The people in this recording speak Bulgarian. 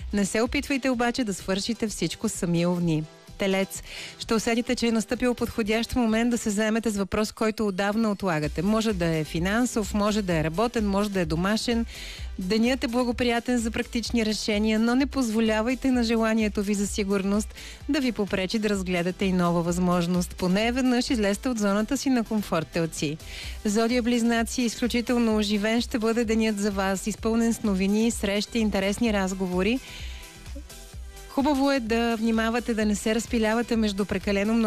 Не се опитвайте обаче да свършите всичко сами овни. Телец. Ще усетите, че е настъпил подходящ момент да се заемете с въпрос, който отдавна отлагате. Може да е финансов, може да е работен, може да е домашен. Денят е благоприятен за практични решения, но не позволявайте на желанието ви за сигурност да ви попречи да разгледате и нова възможност. Поне веднъж излезте от зоната си на комфорт, телци. Зодия Близнаци, изключително оживен ще бъде денят за вас, изпълнен с новини, срещи, интересни разговори. Хубаво е да внимавате да не се разпилявате между прекалено много